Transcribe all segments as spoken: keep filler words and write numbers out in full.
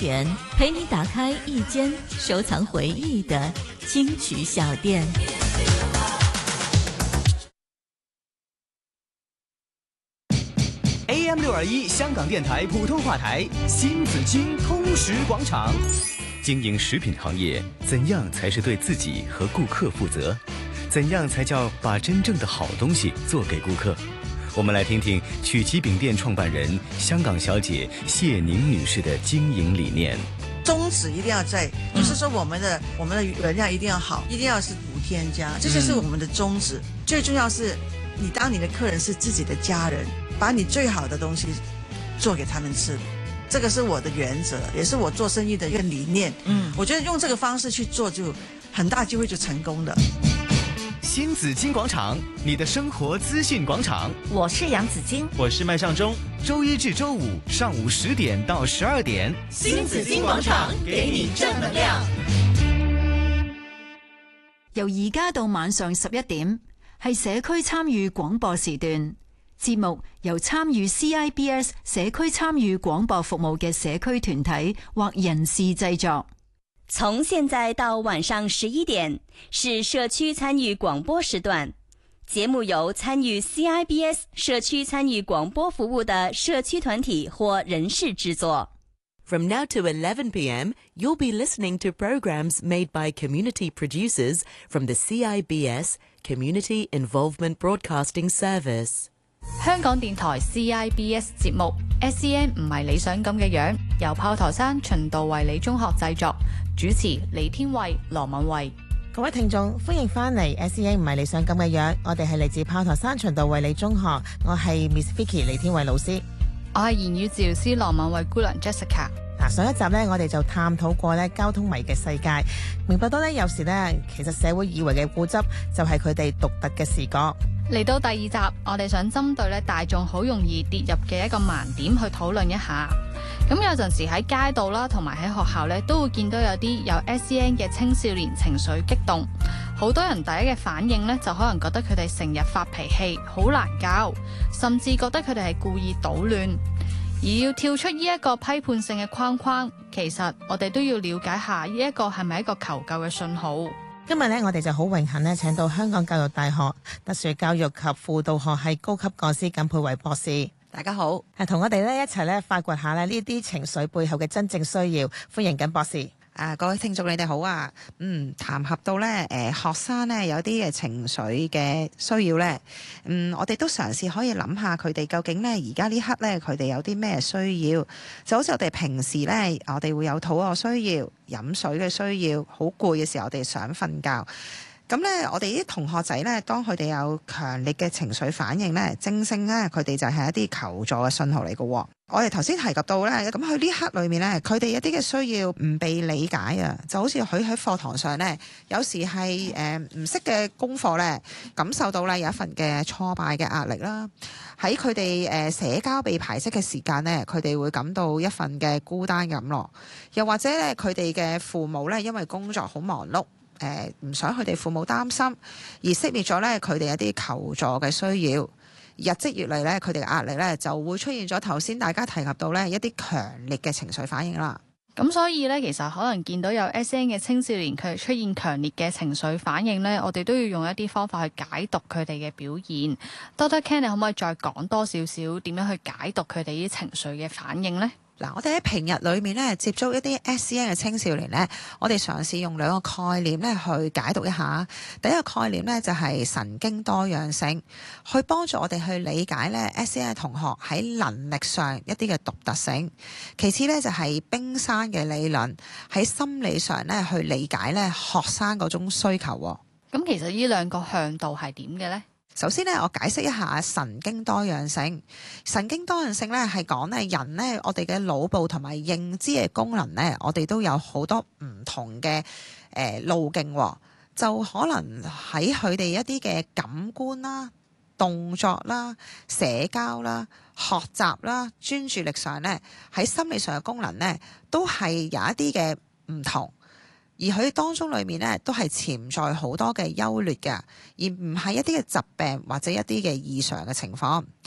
点，陪你打开一间收藏回忆的金曲小店。 A M 六二一香港电台普通话台，新紫金通识广场。 经营食品行业，怎样才是对自己和顾客负责？怎样才叫把真正的好东西做给顾客？我们来听听曲奇饼店创办人香港小姐谢宁女士的经营理念。 宗旨一定要在，就是说我们的、嗯、我们的原料一定要好，一定要是无添加，这就是我们的宗旨。嗯、最重要是，你当你的客人是自己的家人，把你最好的东西做给他们吃，这个是我的原则，也是我做生意的一个理念。嗯，我觉得用这个方式去做，就很大机会就成功的。 新紫金广场，你的生活资讯广场。 我是杨紫金， 我是麦尚中。周一至周五上午十点到十二点， 新紫金廣場給你正能量。 由而家到晚上十一點，係社區參與廣播時段。節目由參與 C I B S 社區參與廣播服務嘅社區團體或人士製作。 從現在到晚上十一點是社區參與廣播時段，節目由參與 C I B S 社區參與廣播服務的社區團體或人士製作。 From now to eleven p m, you'll be listening to programs made by community producers from the C I B S Community Involvement Broadcasting Service。 香港電台 C I B S 節目 S E N 唔係理想咁嘅樣，由炮台山循道衛理中學製作，主持李天慧、羅敏慧。 各位聽眾，歡迎翻嚟 S E N 唔係理想咁嘅樣，我哋係嚟自炮台山循道衛理中學，我係 Miss Vicky 李天慧老師， 我係言語治療師羅敏慧姑娘 Jessica。 嗱，上一集呢，我哋就探討過咧交通迷嘅世界，明白到咧有時呢，其實社會以為嘅固執就係佢哋獨特嘅視覺。 嚟到第二集，我哋想針對咧大眾好容易跌入嘅一個盲點去討論一下。咁有陣時喺街道啦，同埋喺學校咧，都會見到有啲有 S E N 嘅青少年情緒激動，好多人第一嘅反應咧，就可能覺得佢哋成日發脾氣，好難教，甚至覺得佢哋係故意搗亂。而要跳出呢一個批判性嘅框框，其實我哋都要了解下呢一個係咪一個求救嘅信號。 今日咧，我哋就好榮幸咧，請到香港教育大學特殊教育及輔導學系高級講師簡佩慧博士。 大家好， 係同我哋咧一齊咧發掘下咧呢啲情緒背後嘅真正需要。歡迎簡博士。 啊，各位聽眾你哋好啊。嗯，談合到咧，誒、呃、學生咧有啲嘅情緒嘅需要咧，嗯，我哋都嘗試可以諗下佢哋究竟咧而家呢刻咧佢哋有啲咩需要，就好似我哋平時咧，我哋會有肚餓需要、飲水嘅需要，好攰嘅時候我哋想瞓覺。咁咧，我哋啲同學仔咧，當佢哋有強烈嘅情緒反應咧，正正咧，佢哋就係一啲求助嘅信號嚟嘅。我哋頭先提及到咧，咁佢呢刻裏面咧，佢哋一啲嘅需要唔被理解啊，就好似佢喺課堂上咧，有時係誒唔識嘅功課咧，感受到咧有一份嘅挫敗嘅壓力啦。喺佢哋誒社交被排斥嘅時間咧，佢哋會感到一份嘅孤單感咯。又或者咧，佢哋嘅父母咧，因為工作好忙碌。誒唔、呃、想佢哋父母擔心，而熄滅咗咧佢哋一啲求助嘅需要，日積月累咧佢哋嘅壓力咧就會出現咗頭先大家提及到咧一啲強烈嘅情緒反應啦。 咁所以咧，其實可能見到有 S E N 嘅青少年佢哋出現強烈嘅情緒反應咧，我哋都要用一啲方法去解讀佢哋嘅表現。Doctor Ken，你可唔可以再講多少少點樣去解讀佢哋啲情緒嘅反應呢？ 嗱，我哋喺平日裏面咧接觸一啲 S E N 嘅青少年咧，我哋嘗試用兩個概念咧去解讀一下。第一個概念咧就係神經多樣性，去幫助我哋去理解咧 S E N 嘅同學喺能力上一啲嘅獨特性。其次咧就係冰山嘅理論，喺心理上咧去理解咧學生嗰種需求。 咁其實呢兩個向度係點嘅呢？ 首先咧，我解釋一下神經多樣性。神經多樣性咧係講咧人咧，我哋嘅腦部同埋認知嘅功能咧，我哋都有好多唔同嘅誒、呃、路徑、哦，就可能喺佢哋一啲嘅感官啦、動作啦、社交啦、學習啦、專注力上咧，喺心理上嘅功能咧，都係有一啲嘅唔同。而佢當中裏面咧，都係潛在好多嘅優劣嘅，而唔係一啲嘅疾病或者一啲嘅異常嘅情況。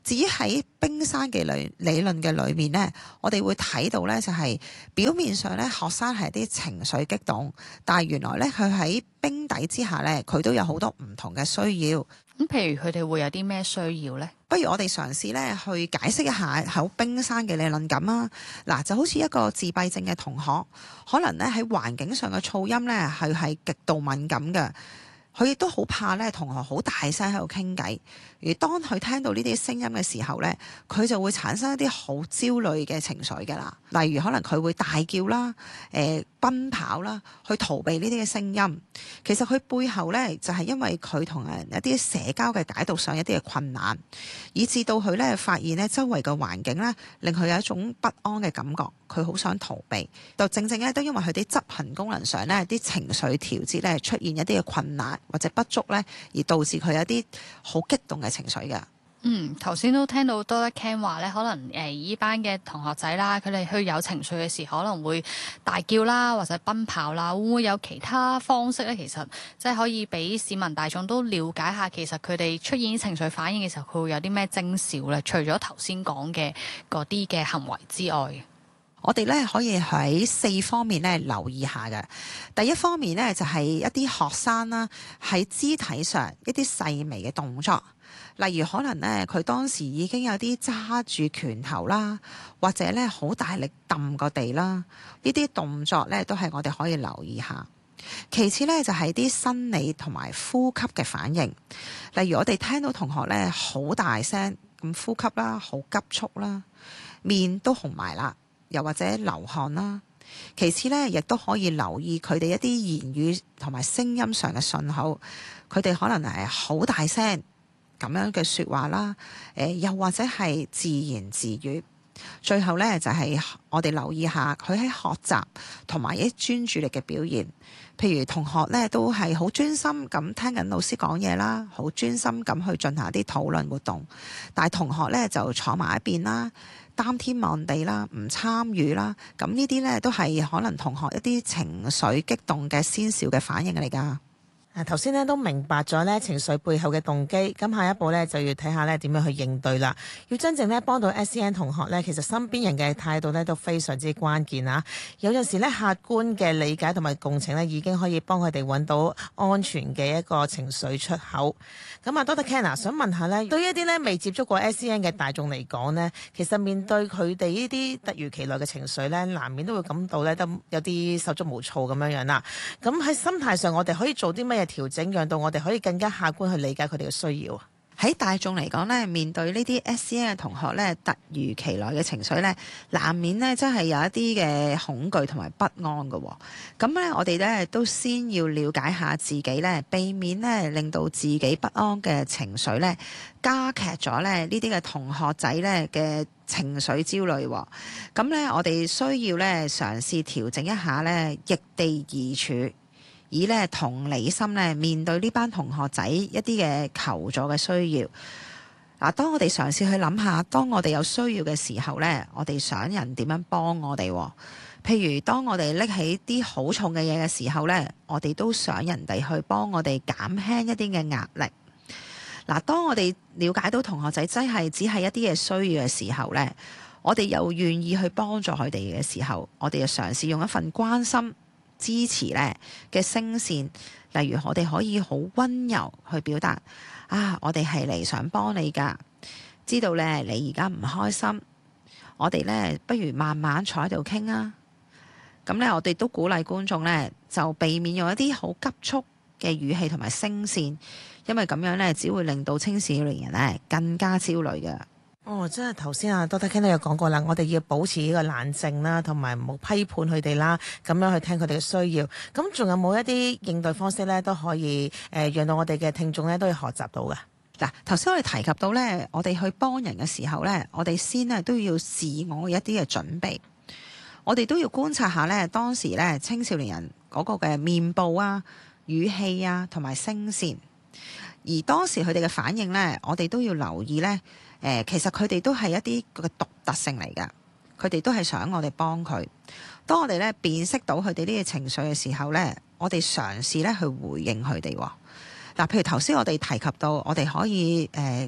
至於喺冰山嘅理理論嘅裏面呢，我哋會睇到呢，就係表面上呢，學生係啲情緒激動，但係原來呢，佢喺冰底之下呢，佢都有好多唔同嘅需要。 咁譬如佢哋會有啲咩需要呢？ 不如我哋嘗試咧去解釋一下喺冰山嘅理論咁啊！嗱，就好似一個自閉症嘅同學，可能咧喺環境上嘅噪音咧係係極度敏感嘅。佢亦都好怕咧，同學好大聲喺度傾偈。而當佢聽到呢啲聲音嘅時候咧，佢就會產生一啲好焦慮嘅情緒㗎啦。例如可能佢會大叫啦、誒、呃、奔跑啦，去逃避呢啲嘅聲音。其實佢背後咧就係因為佢同人一啲社交嘅解讀上一啲嘅困難，以至到佢咧發現咧周圍嘅環境咧令佢有一種不安嘅感覺，佢好想逃避。就正正咧都因為佢啲執行功能上咧啲情緒調節咧出現一啲嘅困難或者不足咧，而導致佢有啲好激動嘅情緒嘅。 嗯，頭先都聽到多得 Ken 話咧，可能誒依班嘅同學仔啦，佢哋去有情緒嘅時候可能會大叫啦，或者奔跑啦，會唔會有其他方式咧？其實即係可以俾市民大眾都了解下，其實佢哋出現情緒反應嘅時候，佢會有啲咩徵兆咧？除咗頭先講嘅嗰啲嘅行為之外， 我哋咧可以喺四方面咧留意下嘅。第一方面咧就係一啲學生啦，喺肢體上一啲細微嘅動作。例如可能咧，佢當時已經有啲揸住拳頭啦，或者咧好大力揼個地啦，呢啲動作咧都係我哋可以留意下。其次咧就係啲生理同埋呼吸嘅反應，例如我哋聽到同學咧好大聲咁呼吸啦，好急促啦，面都紅埋啦，又或者流汗啦。其次咧，亦都可以留意佢哋一啲言語同埋聲音上嘅信號，佢哋可能係好大聲咁樣嘅說話啦，誒又或者係自言自語。最後咧就係我哋留意下佢喺學習同埋一專注力嘅表現。譬如同學咧都係好專心咁聽緊老師講嘢啦，好專心咁去進行一啲討論活動，但係同學咧就坐埋一邊啦，擔天望地啦，唔參與啦。咁呢啲咧都係可能同學一啲情緒激動嘅先兆嘅反應嚟㗎。 啊，頭先咧都明白咗咧情緒背後嘅動機，咁下一步咧就要睇下咧點樣去應對啦。要真正咧幫到 S E N 同學咧，其實身邊人嘅態度咧都非常之關鍵啊。有陣時咧客觀嘅理解同埋共情咧，已經可以幫佢哋揾到安全嘅一個情緒出口。咁啊，Doctor Ken，想問下咧，對於一啲咧未接觸過 S E N 嘅大眾嚟講呢，其實面對佢哋呢啲突如其來嘅情緒咧，難免都會感到咧都有啲手足無措咁樣樣啦。咁喺心態上，我哋可以做啲乜嘢調整，讓到我哋可以更加客觀去理解佢哋嘅需要啊？ 喺大眾嚟講咧，面對呢啲 S E N 嘅同學咧，突如其來嘅情緒咧，難免咧真係有一啲嘅恐懼同埋不安嘅。咁咧，我哋咧都先要了解下自己咧，避免咧令到自己不安嘅情緒咧加劇咗咧呢啲嘅同學仔咧嘅情緒焦慮。咁咧，我哋需要咧嘗試調整一下咧，易地而處。以咧同理心咧面對呢班同學仔一啲嘅求助嘅需要。嗱，當我哋嘗試去諗下，當我哋有需要嘅時候咧，我哋想人點樣幫我哋？譬如當我哋拎起啲好重嘅嘢嘅時候咧，我哋都想人哋去幫我哋減輕一啲嘅壓力。嗱，當我哋了解到同學仔真係只係一啲嘅需要嘅時候咧，我哋又願意去幫助佢哋嘅時候，我哋就嘗試用一份關心支持咧嘅聲線，例如我哋可以好溫柔去表達啊，我哋係嚟想幫你噶，知道咧你而家唔開心，我哋咧不如慢慢坐喺度傾啊。咁咧我哋都鼓勵觀眾咧就避免用一啲好急促嘅語氣同埋聲線，因為咁樣咧只會令到青少年人咧更加焦慮嘅。 哦，真係頭先啊 Doctor Ken 都有講過啦，我哋要保持呢個冷靜啦，同埋唔好批判佢哋啦，咁樣去聽佢哋嘅需要。咁仲有冇一啲應對方式咧，都可以誒、呃，讓到我哋嘅聽眾咧都要學習到嘅？ 嗱，頭先我哋提及到咧，我哋去幫人嘅時候咧，我哋先咧都要自我一啲嘅準備，我哋都要觀察下咧，當時咧青少年人嗰個嘅面部啊、語氣啊同埋聲線，而當時佢哋嘅反應咧，我哋都要留意咧。誒，其實佢哋都係一啲嘅獨特性嚟㗎，佢哋都係想我哋幫佢。當我哋咧辨識到佢哋呢個情緒嘅時候咧，我哋嘗試咧去回應佢哋。嗱，譬如頭先我哋提及到，我哋可以誒、呃、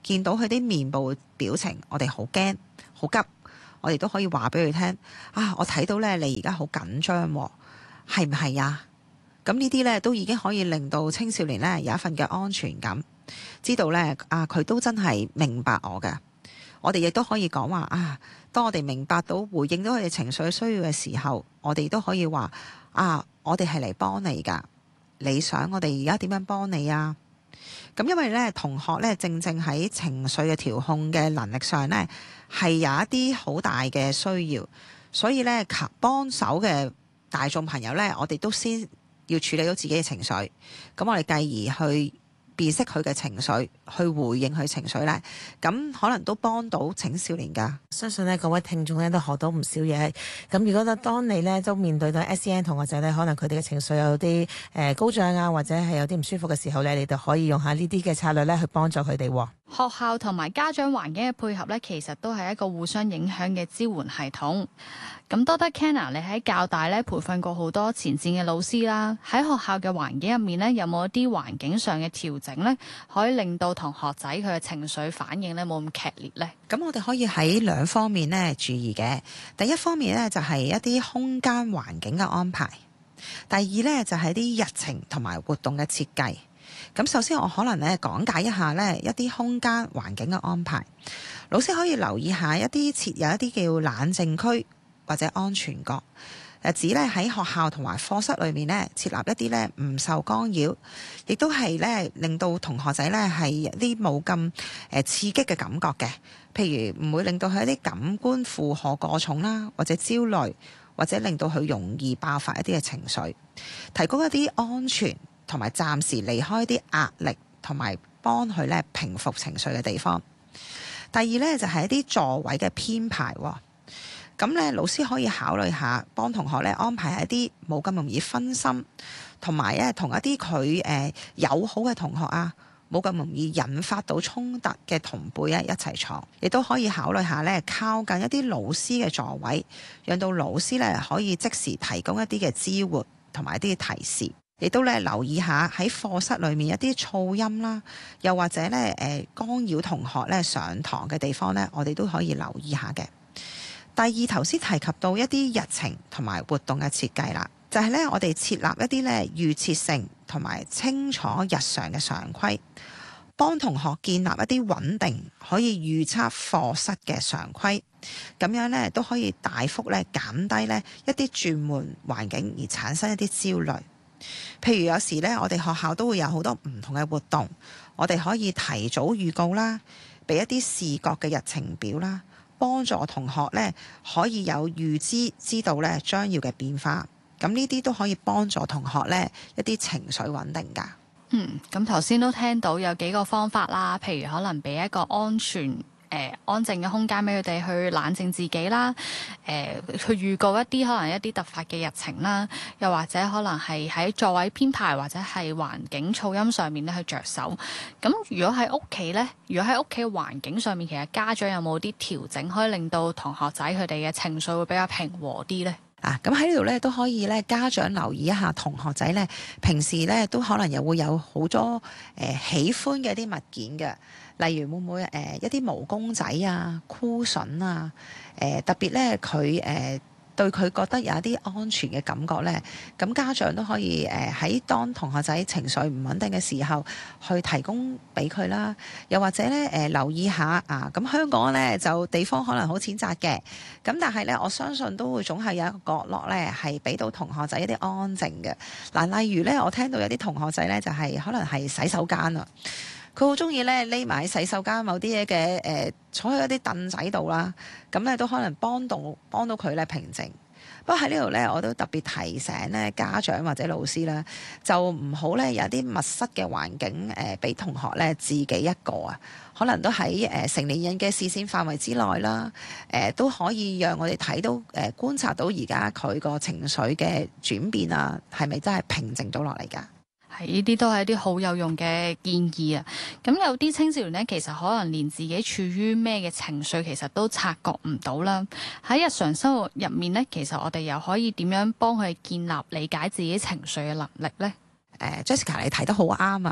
見到佢啲面部表情，我哋好驚好急，我哋都可以話俾佢聽啊！我睇到咧你而家好緊張喎，係唔係啊？咁呢啲咧都已經可以令到青少年咧有一份嘅安全感，知道咧啊佢都真係明白我嘅。我哋亦都可以講話啊，當我哋明白到回應到佢哋情緒需要嘅時候，我哋都可以話啊，我哋係嚟幫你㗎。你想我哋而家點樣幫你啊？咁因為咧同學咧正正喺情緒嘅調控嘅能力上咧係有一啲好大嘅需要，所以咧求幫手嘅大眾朋友咧，我哋都先要處理到自己嘅情緒，咁我哋繼而去辨識佢嘅情緒，去回應佢情緒咧，咁可能都幫到青少年㗎。 相信咧各位聽眾咧都學到唔少嘢。咁如果咧當你咧都面對到 S E N 同學仔咧，可能佢哋嘅情緒有啲誒高漲啊，或者係有啲唔舒服嘅時候咧，你就可以用下呢啲嘅策略咧去幫助佢哋。 學校同埋家長環境嘅配合咧，其實都係一個互相影響嘅支援系統。咁多得 Kenna， 你喺教大咧培訓過好多前線嘅老師啦，喺學校嘅環境入面咧，有冇一啲環境上嘅調整咧，可以令到同學仔佢嘅情緒反應咧冇咁劇烈咧？ 咁我哋可以喺兩方面咧注意嘅。第一方面咧就係一啲空間環境嘅安排，第二咧就係啲日程同埋活動嘅設計。咁首先我可能咧講解一下咧一啲空間環境嘅安排，老師可以留意下一啲設有一啲叫冷靜區或者安全角，誒指咧喺學校同埋課室裏面咧設立一啲咧唔受干擾，亦都係咧令到同學仔咧係一啲冇咁誒刺激嘅感覺嘅，譬如唔會令到佢一啲感官負荷過重啦，或者焦慮，或者令到佢容易爆發一啲嘅情緒，提供一啲安全同埋暫時離開一啲壓力，同埋幫佢咧平復情緒嘅地方。第二咧就係一啲座位嘅編排喎。咁咧，老師可以考慮下幫同學咧安排一啲冇咁容易分心，同埋咧同一啲佢誒友好嘅同學啊，冇咁容易引發到衝突嘅同輩啊一齊坐。亦都可以考慮下咧靠近一啲老師嘅座位，讓到老師咧可以即時提供一啲嘅支援同埋一啲提示。亦都咧留意下喺課室裏面一啲噪音啦，又或者咧誒干擾同學咧上堂嘅地方咧，我哋都可以留意下嘅。第二，頭先提及到一啲日程同埋活動嘅設計啦，就係咧我哋設立一啲咧預設性同埋清楚日常嘅常規，幫同學建立一啲穩定可以預測課室嘅常規，咁樣咧都可以大幅咧減低咧一啲轉換環境而產生一啲焦慮。譬如有時咧，我哋學校都會有好多唔同嘅活動，我哋可以提早預告啦，俾一啲視覺嘅日程表啦。幫助同學咧可以有預知知道咧將要嘅變化，咁呢啲都可以幫助同學咧一啲情緒穩定㗎。 嗯，咁頭先都聽到有幾個方法啦，譬如可能俾一個安全誒、呃、安靜嘅空間俾佢哋去冷靜自己啦，誒、呃、去預告一啲可能一啲突發嘅日程啦，又或者可能係喺座位編排或者係環境噪音上面咧去着手。咁如果喺屋企咧，如果喺屋企嘅環境上面，其實家長有冇啲調整可以令到同學仔佢哋嘅情緒會比較平和啲咧？ 啊，咁喺呢度咧都可以咧，家長留意一下同學仔咧，平時咧都可能又會有好多誒、呃、喜歡嘅一啲物件嘅，例如會唔會誒、呃、一啲毛公仔啊、箍筍啊，誒、呃、特別咧佢誒對佢覺得有一啲安全嘅感覺咧，咁家長都可以誒喺、呃、當同學仔情緒唔穩定嘅時候，去提供俾佢啦。又或者咧誒、呃、留意下啊，咁香港咧就地方可能好淺窄嘅，咁但係咧我相信都會總係有一個角落咧係俾到同學仔一啲安靜嘅。嗱、啊，例如咧我聽到有啲同學仔咧就係、是、可能係洗手間啊。佢好中意咧匿埋喺洗手間某啲嘢嘅誒，坐喺一啲凳仔度啦，咁咧都可能幫到幫到佢咧平靜。不過喺呢度咧，我都特別提醒咧家長或者老師啦，就唔好咧有啲密室嘅環境誒，俾、呃、同學咧自己一個啊，可能都喺誒、呃、成年人嘅視線範圍之內啦，誒、呃、都可以讓我哋睇到誒、呃、觀察到而家佢個情緒嘅轉變啊，係咪真係平靜到落嚟㗎？ 係，呢啲都係一啲好有用嘅建議啊！咁有啲青少年呢，其實可能連自己處於咩嘅情緒，其實都察覺唔到啦。喺日常生活入面呢，其實我哋又可以點樣幫佢建立理解自己情緒嘅能力呢？ 誒、uh, ，Jessica 你睇得好啱啊！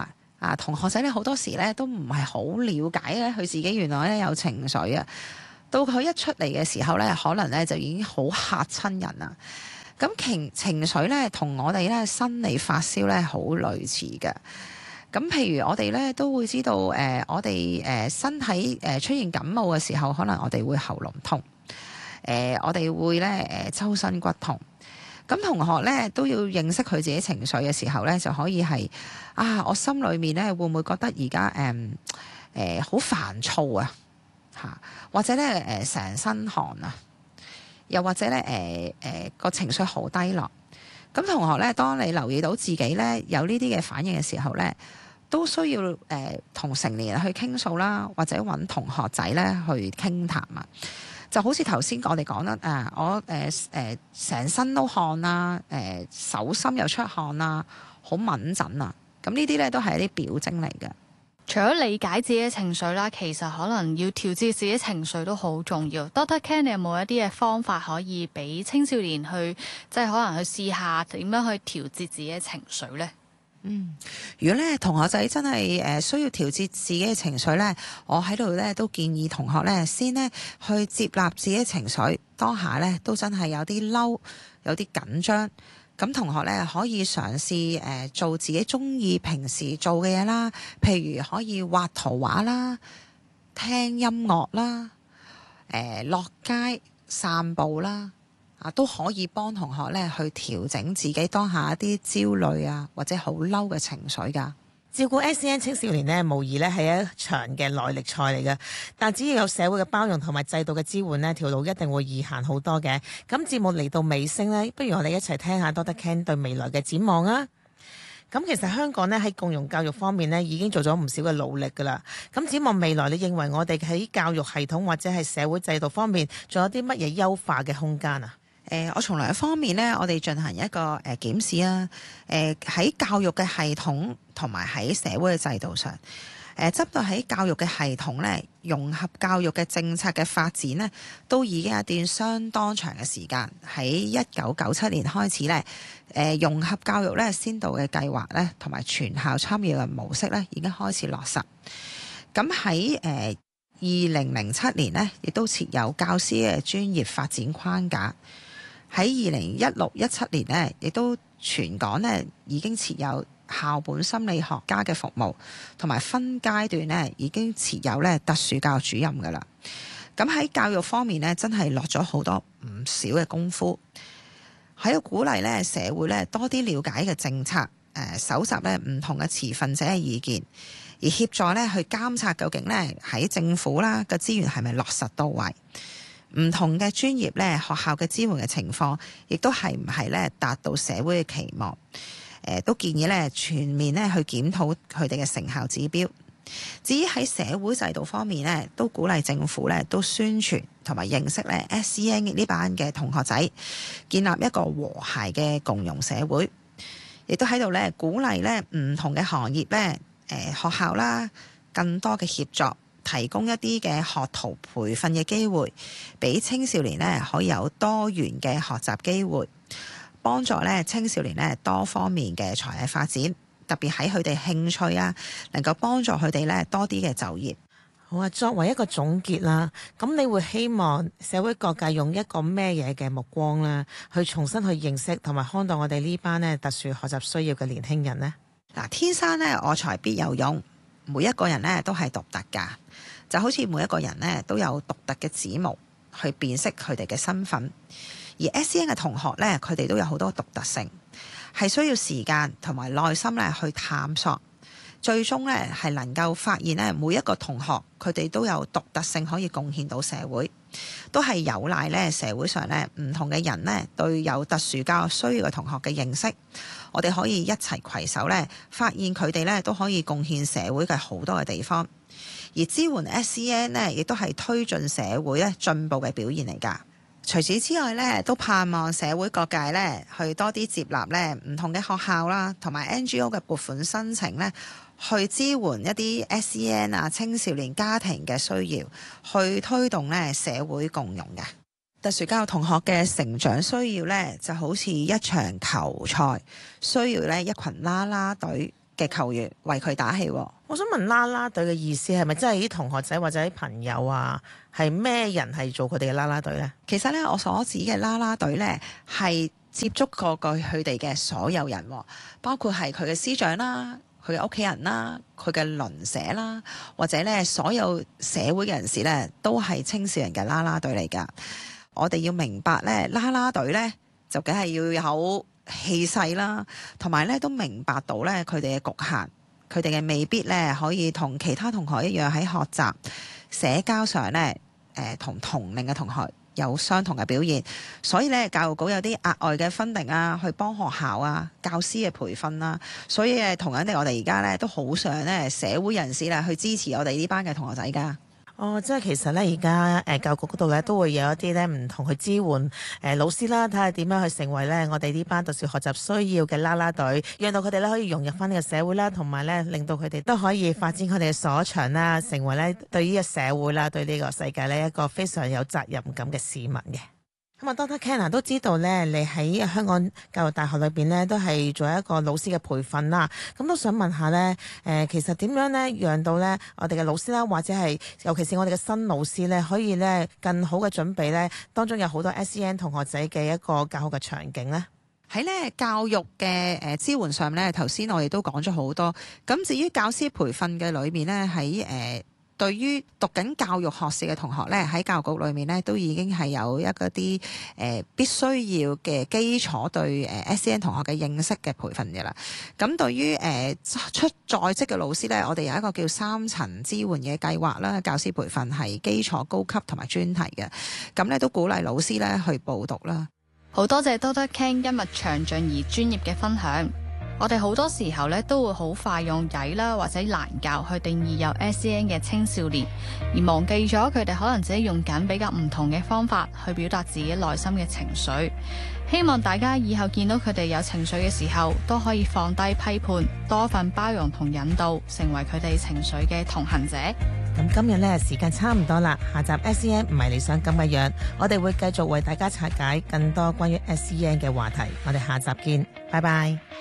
啊，同學仔咧好多時咧都唔係好了解咧佢自己原來咧有情緒啊。到佢一出嚟嘅時候咧，可能咧就已經好嚇親人啦。咁情情緒咧同我哋咧生理發燒咧好類似嘅。咁譬如我哋咧都會知道，誒、呃、我哋誒、呃、身體誒出現感冒嘅時候，可能我哋會喉嚨痛，誒、呃、我哋會咧誒周身骨痛。咁同學咧都要認識佢自己情緒嘅時候咧，就可以係啊，我心裏面咧會唔會覺得而家誒誒好煩躁啊？嚇，或者咧誒成身汗啊，又或者咧誒誒個情緒好低落。咁同學咧，當你留意到自己咧有呢啲嘅反應嘅時候咧，都需要誒同、呃、成年人去傾訴啦，或者揾同學仔咧去傾談啊。就好似頭先我哋講得啊，我誒誒成身都汗啦，誒、呃、手心又出汗啦，好敏感啊。咁呢啲咧都係一啲表徵嚟嘅。 除咗理解自己嘅情緒啦，其實可能要調節自己情緒都好重要。Doctor Ken，你有冇一啲嘅方法可以俾青少年去，即係可能去試下點樣去調節自己嘅情緒呢？ 嗯，如果咧同學仔真係誒需要調節自己嘅情緒咧，我喺度咧都建議同學咧先咧去接納自己嘅情緒，當下咧都真係有啲嬲，有啲緊張。咁同學咧可以嘗試誒做自己中意平時做嘅嘢啦，譬如可以畫圖畫啦、聽音樂啦、誒落街散步啦，啊都可以幫同學咧去調整自己當下一啲焦慮啊或者好嬲嘅情緒㗎。 照顧 S E N 青少年呢，無疑咧係一場嘅耐力賽嚟嘅。但只要有社會嘅包容同埋制度嘅支援呢，條路一定會易行好多嘅。咁節目嚟到尾聲呢，不如我哋一齊聽下 Doctor Ken 對未來嘅展望啊！咁其實香港呢，喺共融教育方面呢，已經做咗唔少嘅努力㗎啦。咁展望未來，你認為我哋喺教育系統或者係社會制度方面，仲有啲乜嘢優化嘅空間啊？ 誒、呃，我從來一方面咧，我哋進行一個誒、呃、檢視啊。誒、呃、喺教育嘅系統同埋喺社會嘅制度上，誒執到喺教育嘅系統咧，融合教育嘅政策嘅發展呢，都已經有一段相當長嘅時間。喺一九九七年開始咧，誒、呃、融合教育咧先導嘅計劃咧，同埋全校參與嘅模式咧，已經開始落實。咁喺誒二零零七年呢，亦都設有教師嘅專業發展框架。喺二零一六一七年呢，亦都全港呢已經設有校本心理學家嘅服務，同埋分階段呢已經設有呢特殊教育主任㗎喇。咁喺教育方面呢，真係落咗好多唔少嘅功夫，喺度鼓勵呢社會呢多啲了解嘅政策，誒搜集呢唔同嘅持份者嘅意見，而協助呢去監察究竟呢喺政府啦嘅資源係咪落實到位。唔同嘅專業咧，學校嘅支援嘅情況，亦都係唔係咧達到社會嘅期望？誒、呃，都建議咧全面咧去檢討佢哋嘅成效指標。至於喺社會制度方面咧，都鼓勵政府咧都宣傳同埋認識咧 S E N 呢班嘅同學仔，建立一個和諧嘅共融社會。亦都喺度咧鼓勵咧唔同嘅行業咧，誒、呃、學校啦，更多嘅協作。提供一啲嘅學徒培訓嘅機會，俾青少年咧可以有多元嘅學習機會，幫助咧青少年咧多方面嘅才藝發展，特別喺佢哋興趣啊，能夠幫助佢哋咧多啲嘅就業。 好啊，作為一個總結啦，咁你會希望社會各界用一個咩嘢嘅目光啦，去重新去認識同埋看待我哋呢班咧特殊學習需要嘅年輕人呢？ 嗱，天生咧我材必有用，每一個人咧都係獨特㗎。就好似每一個人咧都有獨特嘅指模去辨識佢哋嘅身份，而 S E N 嘅同學咧，佢哋都有好多獨特性，係需要時間同埋耐心咧去探索，最終咧係能夠發現咧每一個同學佢哋都有獨特性可以貢獻到社會，都係有賴咧社會上咧唔同嘅人咧對有特殊教育需要嘅同學嘅認識，我哋可以一齊攜手咧發現佢哋咧都可以貢獻社會嘅好多嘅地方。而支援 S E N 呢，亦都係推進社會咧進步嘅表現嚟㗎。除此之外咧，都盼望社會各界咧去多啲接納咧唔同嘅學校啦，同埋 N G O 嘅撥款申請咧，去支援一啲 S E N 啊青少年家庭嘅需要，去推動咧社會共融嘅。特殊教育同學嘅成長需要咧，就好似一場球賽，需要咧一群啦啦隊嘅球員為佢打氣。 我想問啦啦隊嘅意思係咪真係啲同學仔或者啲朋友啊？係咩人係做佢哋嘅啦啦隊呢？ 其實咧，我所指嘅啦啦隊咧係接觸過佢佢哋嘅所有人，包括係佢嘅師長啦、佢嘅屋企人啦、佢嘅鄰舍啦，或者咧所有社會嘅人士咧，都係青少年嘅啦啦隊嚟㗎。我哋要明白咧，啦啦隊咧就梗係要有氣勢啦，同埋咧都明白到咧佢哋嘅局限，佢哋嘅未必咧可以同其他同學一樣喺學習、社交上咧誒同同齡嘅同學有相同嘅表現，所以咧教育局有啲額外嘅分定啊，去幫學校啊、教師嘅培訓啦。所以誒同樣地，我哋而家咧都好想咧社會人士咧去支持我哋呢班嘅同學仔㗎。 哦，即係其實咧，而家誒教育局嗰度咧都會有一啲咧唔同去支援誒、呃、老師啦，睇下點樣去成為咧我哋呢班特殊學習需要嘅啦啦隊，讓到佢哋咧可以融入翻呢個社會啦，同埋咧令到佢哋都可以發展佢哋嘅所長啦，成為咧對呢個社會啦、對呢個世界咧一個非常有責任感嘅市民嘅。咁啊 Doctor Ken 都知道咧，你喺香港教育大學裏邊咧都係做一個老師嘅培訓啦。咁都想問下咧，誒、呃、其實點樣咧讓到咧我哋嘅老師啦，或者係尤其是我哋嘅新老師咧，可以咧更好嘅準備咧，當中有好多 S E N 同學仔嘅一個教學嘅場景咧。 喺咧教育嘅誒支援上咧，頭先我哋都講咗好多。咁至於教師培訓嘅裏面咧，喺誒。呃對於讀緊教育學士嘅同學咧，喺教育局裏面咧，都已經係有一個啲誒、呃、必須要嘅基礎對誒 S E N 同學嘅認識嘅培訓嘅啦。咁對於誒、呃、出在職嘅老師咧，我哋有一個叫三層支援嘅計劃啦。教師培訓係基礎、高級同埋專題嘅。咁咧都鼓勵老師咧去報讀啦。 好多謝 Doctor Ken 今日詳盡而專業嘅分享。我哋好多時候咧都會好快用曳啦或者難教去定義有 S E N 嘅青少年，而忘記咗佢哋可能自己用緊比較唔同嘅方法去表達自己內心嘅情緒。希望大家以後見到佢哋有情緒嘅時候，都可以放低批判，多份包容同引導，成為佢哋情緒嘅同行者。 咁今日呢時間差唔多啦，下集 S E N 唔係你想咁嘅樣，我哋會繼續為大家拆解更多關於 S E N 嘅話題。我哋下集見，拜拜。